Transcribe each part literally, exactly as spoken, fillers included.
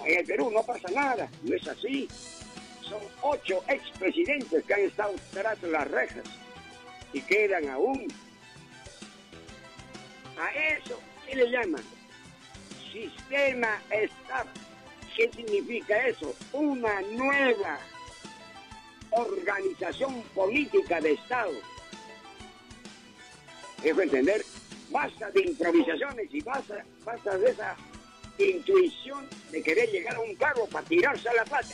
en el Perú no pasa nada, no es así. Son ocho expresidentes que han estado tras las rejas y quedan aún. A eso, ¿qué le llaman? Sistema Estado. ¿Qué significa eso? Una nueva organización política de Estado. Dejo entender, basta de improvisaciones y basta, basta de esa intuición de querer llegar a un cargo para tirarse a la pata.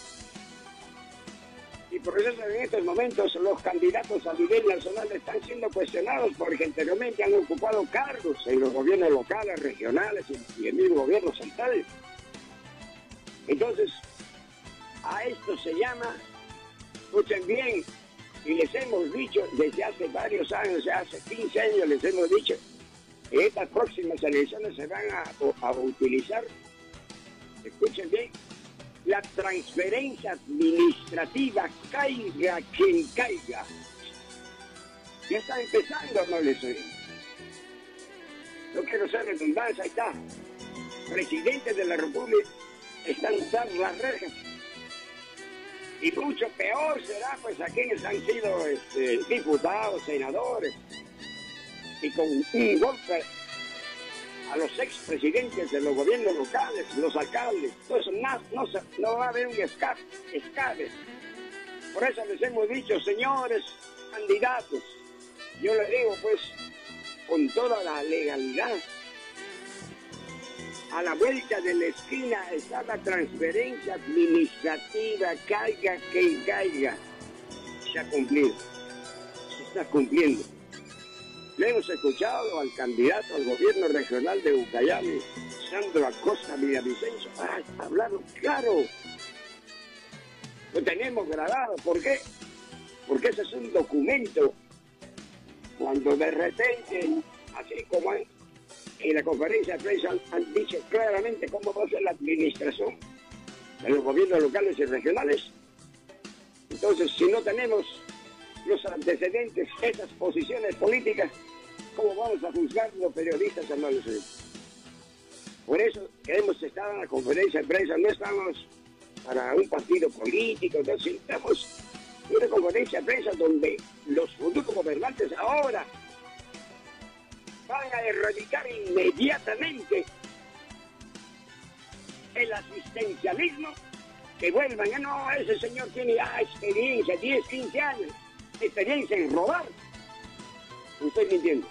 Y por eso en estos momentos los candidatos a nivel nacional están siendo cuestionados porque anteriormente han ocupado cargos en los gobiernos locales, regionales y en el mismo gobierno central. Entonces, a esto se llama, escuchen bien, y les hemos dicho desde hace varios años, hace quince años les hemos dicho, que estas próximas elecciones se van a, a utilizar, escuchen bien, la transferencia administrativa, caiga quien caiga. Ya está empezando, no les oí. No quiero ser redundancia, ahí está. Presidentes de la República están tras las rejas. Y mucho peor será pues a quienes han sido este, diputados, senadores. Y con un golpe a los expresidentes de los gobiernos locales, los alcaldes, entonces no, no, no va a haber un escape, escape. Por eso les hemos dicho, señores candidatos, yo les digo pues, con toda la legalidad, a la vuelta de la esquina está la transferencia administrativa, caiga que caiga. Se ha cumplido, se está cumpliendo. Le hemos escuchado al candidato al gobierno regional de Ucayali, Sandro Acosta Villavicencio, ah, hablaron claro. Lo tenemos grabado, ¿por qué? Porque ese es un documento. Cuando de repente, así como en, en la conferencia de prensa han, han dicho claramente cómo va a ser la administración de los gobiernos locales y regionales, entonces si no tenemos los antecedentes, esas posiciones políticas, ¿cómo vamos a juzgar los periodistas, hermanos? Por eso hemos estado en la conferencia de prensa, no estamos para un partido político, entonces estamos en una conferencia de prensa donde los futuros gobernantes ahora van a erradicar inmediatamente el asistencialismo, que vuelvan, ya no, ese señor tiene ya experiencia, diez, quince años, experiencia en robar. ¿Usted me entiende?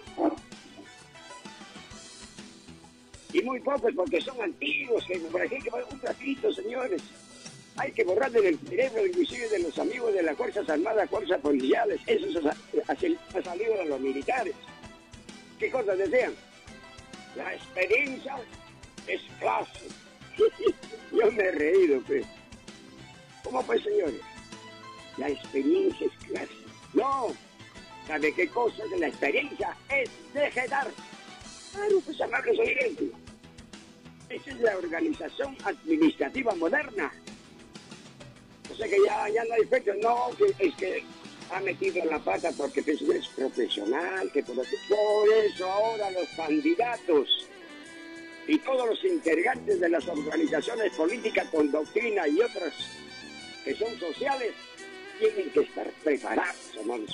Y muy pocos porque son antiguos, que por aquí hay que poner un ratito, señores. Hay que borrar del cerebro, inclusive de los amigos de las Fuerzas Armadas, Fuerzas Policiales. Eso se ha, ha salido de los militares. ¿Qué cosas desean? La experiencia es clase. Yo me he reído, pues. ¿Cómo pues, señores? La experiencia es clase. No. ¿Sabe qué cosa de la experiencia? Es dejar. Claro, pues amables oyentes. Esa es la organización administrativa moderna. O sea que ya, ya no hay fecha, no, que es que ha metido la pata porque pues, es profesional, que por eso, por eso ahora los candidatos y todos los integrantes de las organizaciones políticas con doctrina y otras que son sociales tienen que estar preparados, hermanos.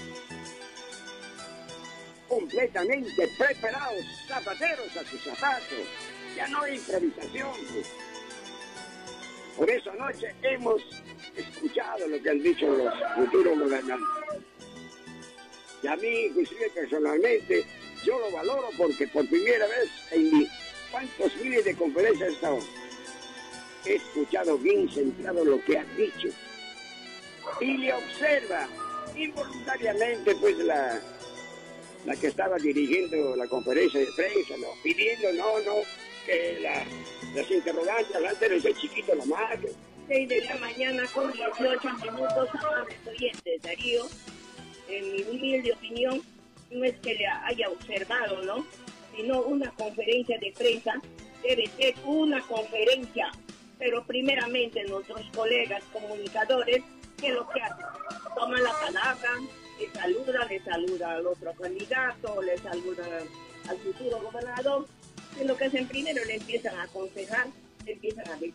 Completamente preparados, zapateros a sus zapatos. Ya no hay improvisación. Pues. Por eso anoche hemos escuchado lo que han dicho los futuros gobernantes. Y a mí, inclusive personalmente, yo lo valoro porque por primera vez en mi cuántos miles de conferencias he estado, he escuchado bien centrado lo que han dicho. Y le observa involuntariamente pues la... la que estaba dirigiendo la conferencia de prensa, ¿no? Pidiendo, no, no, que la, las interrogantes, antes de ser chiquito la madre. seis de la mañana con dieciocho minutos, oyentes, Darío, en mi humilde opinión, no es que le haya observado, ¿no? Sino una conferencia de prensa debe ser una conferencia, pero primeramente nuestros colegas comunicadores, ¿qué es lo que hacen? Toman la palabra, le saluda, le saluda al otro candidato, le saluda al futuro gobernador, y lo que hacen primero le empiezan a aconsejar, le empiezan a decir